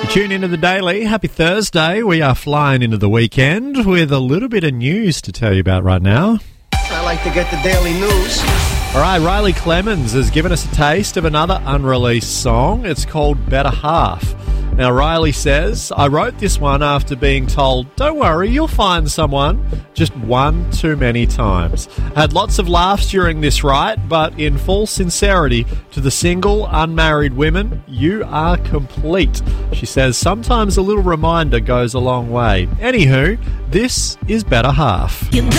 Tune into the Daily. Happy Thursday. We are flying into the weekend with a little bit of news to tell you about right now. I like to get the daily news. All right, Riley Clemens has given us a taste of another unreleased song. It's called Better Half. Now, Riley says, I wrote this one after being told, don't worry, you'll find someone, just one too many times. Had lots of laughs during this write, but in full sincerity to the single, unmarried women, you are complete. She says, sometimes a little reminder goes a long way. Anywho, this is Better Half.